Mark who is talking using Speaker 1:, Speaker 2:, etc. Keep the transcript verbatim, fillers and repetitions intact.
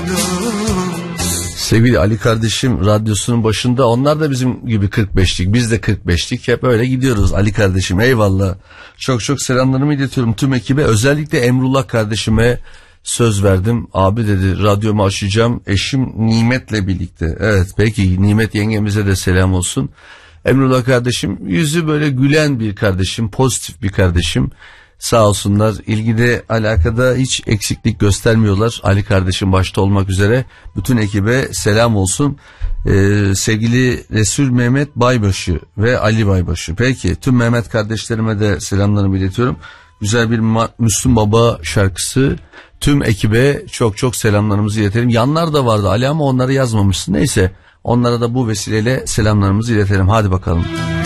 Speaker 1: Sevgili Ali kardeşim radyosunun başında, onlar da bizim gibi kırk beşlik, biz de kırk beşlik, hep öyle gidiyoruz Ali kardeşim, eyvallah. Çok çok selamlarımı iletiyorum tüm ekibe, özellikle Emrullah kardeşime söz verdim. Abi dedi, radyomu açacağım eşim Nimet'le birlikte. Evet, peki Nimet yengemize de selam olsun. Emrullah kardeşim yüzü böyle gülen bir kardeşim, pozitif bir kardeşim. Sağ olsunlar, ilgide alakada hiç eksiklik göstermiyorlar. Ali kardeşim başta olmak üzere bütün ekibe selam olsun. Ee, sevgili Resul Mehmet Baybaşı ve Ali Baybaşı. Peki tüm Mehmet kardeşlerime de selamlarımı iletiyorum. Güzel bir Ma- Müslüm Baba şarkısı. Tüm ekibe çok çok selamlarımızı iletelim. Yanlar da vardı Ali ama onları yazmamışsın. Neyse, onlara da bu vesileyle selamlarımızı iletelim. Hadi bakalım.